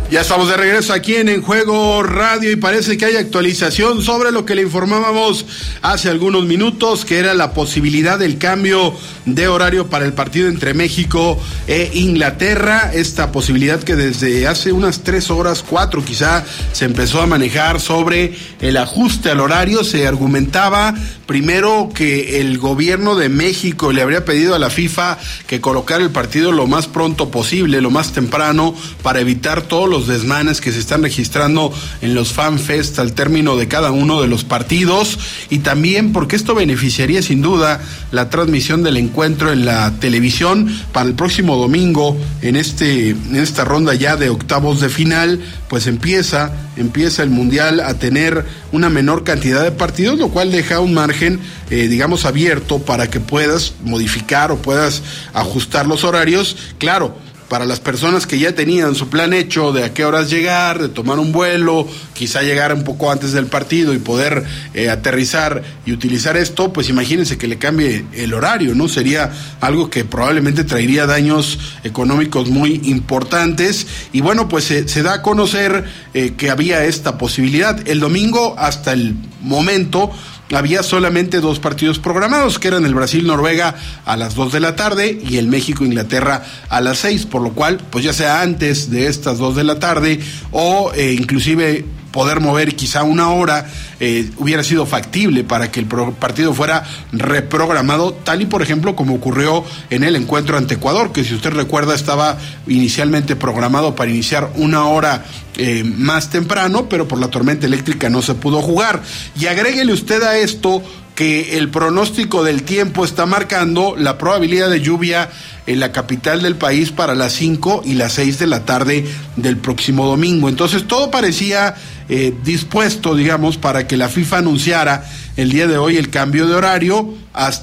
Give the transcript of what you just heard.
Ya estamos de regreso aquí en Juego Radio y parece que hay actualización sobre lo que le informábamos hace algunos minutos, que era la posibilidad del cambio de horario para el partido entre México e Inglaterra. Esta posibilidad que desde hace unas 3 horas, 4 quizá, se empezó a manejar sobre el ajuste al horario. Se argumentaba primero que el gobierno de México le habría pedido a la FIFA que colocara el partido lo más pronto posible, lo más temprano, para evitar todos los desmanes que se están registrando en los FanFest al término de cada uno de los partidos, y también porque esto beneficiaría sin duda la transmisión del encuentro en la televisión para el próximo domingo. En esta ronda ya de octavos de final, pues empieza el Mundial a tener una menor cantidad de partidos, lo cual deja un margen digamos abierto para que puedas modificar o puedas ajustar los horarios. Claro, para las personas que ya tenían su plan hecho de a qué horas llegar, de tomar un vuelo, quizá llegar un poco antes del partido y poder aterrizar y utilizar esto, pues imagínense que le cambie el horario, ¿no? Sería algo que probablemente traería daños económicos muy importantes. Y bueno, pues se da a conocer que había esta posibilidad. El domingo, hasta el momento, había solamente 2 partidos programados, que eran el Brasil-Noruega a las 2 de la tarde y el México-Inglaterra a las 6, por lo cual, pues ya sea antes de estas 2 de la tarde o inclusive poder mover quizá una hora, hubiera sido factible para que el partido fuera reprogramado, tal y por ejemplo como ocurrió en el encuentro ante Ecuador, que si usted recuerda estaba inicialmente programado para iniciar una hora más temprano, pero por la tormenta eléctrica no se pudo jugar. Y agréguele usted a esto que el pronóstico del tiempo está marcando la probabilidad de lluvia en la capital del país para las 5 y las 6 de la tarde del próximo domingo. Entonces todo parecía dispuesto, digamos, para que la FIFA anunciara el día de hoy el cambio de horario hasta